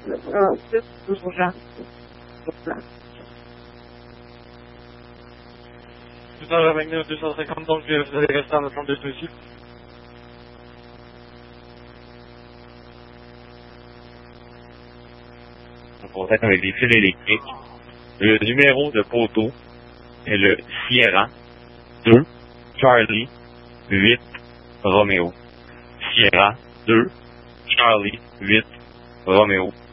plus urgent sur place. Tout à l'heure, 250, donc vous allez rester en attente de ceci. En contact avec les fils électriques. Le numéro de poteau est le Sierra 2 Charlie 8 Romeo. Sierra 2 Charlie 8 Romeo.